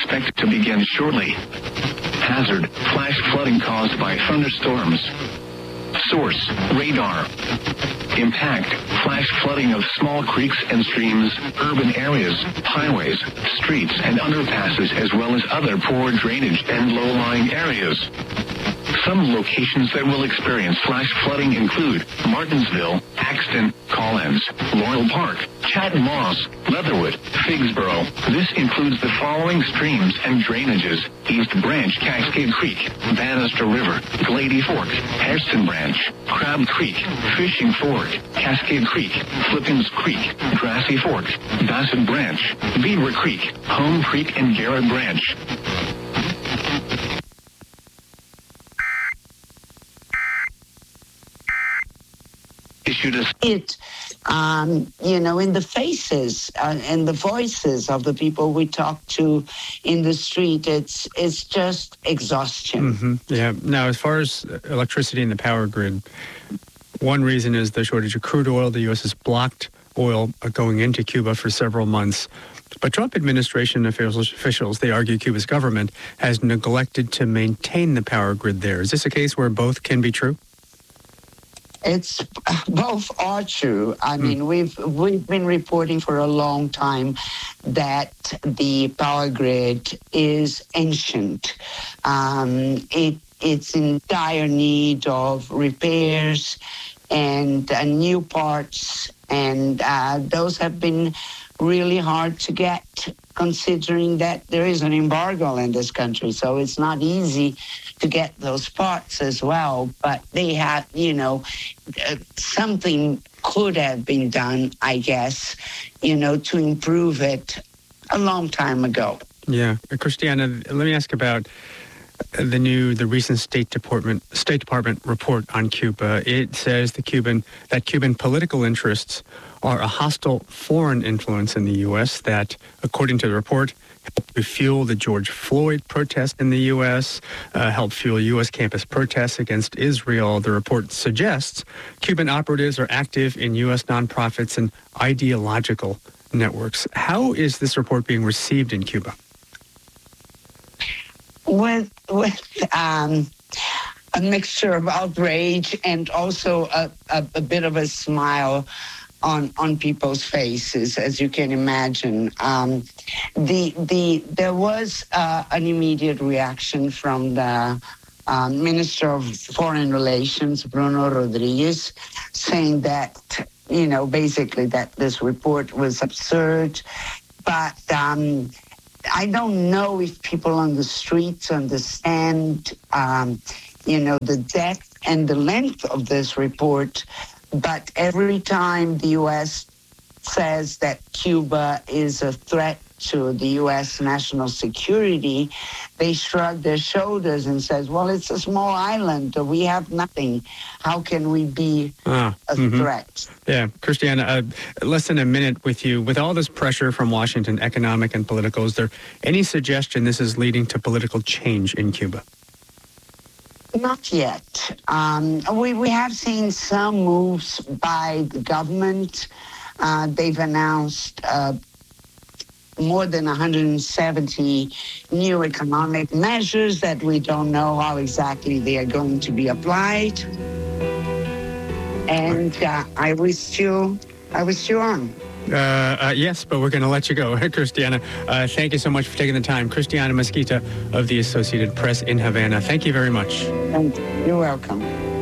expected to begin shortly. Hazard, flash flooding caused by thunderstorms. Source, radar. Impact, flash flooding of small creeks and streams, urban areas, highways, streets, and underpasses, as well as other poor drainage and low-lying areas. Some locations that will experience flash flooding include Martinsville, Axton, Collins, Laurel Park, Chatham Moss, Leatherwood, Figsboro. This includes the following streams and drainages: East Branch, Cascade Creek, Bannister River, Glady Fork, Hairston Branch, Crab Creek, Fishing Ford, Cascade Creek, Flippins Creek, Grassy Fork, Bassett Branch, Beaver Creek, Home Creek, and Garrett Branch. It, in the faces and the voices of the people we talk to in the street, it's just exhaustion. Mm-hmm. Yeah. Now, as far as electricity in the power grid, one reason is the shortage of crude oil. The U.S. has blocked oil going into Cuba for several months. But Trump administration officials, they argue Cuba's government has neglected to maintain the power grid there. Is this a case where both can be true? It's both are true. I mean, we've been reporting for a long time that the power grid is ancient. It's in dire need of repairs and new parts, and those have been really hard to get, considering that there is an embargo in this country. So it's not easy to get those parts as well. But they have, something could have been done, I guess, to improve it a long time ago. Yeah. Christiana, let me ask about the recent State Department report on Cuba. It says that Cuban political interests are a hostile foreign influence in the U.S. that, according to the report, helped to fuel the George Floyd protest in the U.S., helped fuel U.S. campus protests against Israel. The report suggests Cuban operatives are active in U.S. nonprofits and ideological networks. How is this report being received in Cuba? With a mixture of outrage and also a bit of a smile on people's faces, as you can imagine. There was an immediate reaction from the Minister of Foreign Relations, Bruno Rodriguez, saying that, basically that this report was absurd. But I don't know if people on the streets understand, the depth and the length of this report. But every time the U.S. says that Cuba is a threat to the U.S. national security, they shrug their shoulders and says, well, it's a small island. We have nothing. How can we be a threat? Yeah. Christiana, less than a minute with you. With all this pressure from Washington, economic and political, is there any suggestion this is leading to political change in Cuba? Not yet. We have seen some moves by the government. They've announced more than 170 new economic measures that we don't know how exactly they are going to be applied. And I wish you on. Yes, but we're going to let you go. Christiana, thank you so much for taking the time. Christiana Mesquita of the Associated Press in Havana. Thank you very much. You're welcome.